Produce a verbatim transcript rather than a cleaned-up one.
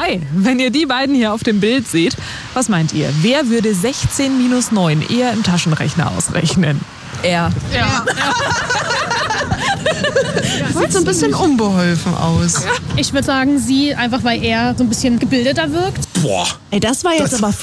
Okay, wenn ihr die beiden hier auf dem Bild seht, was meint ihr? Wer würde sechzehn minus neun eher im Taschenrechner ausrechnen? Er. Ja. Sieht so ein bisschen unbeholfen aus. Ich würde sagen, sie, einfach weil er so ein bisschen gebildeter wirkt. Boah. Ey, das war jetzt Das- aber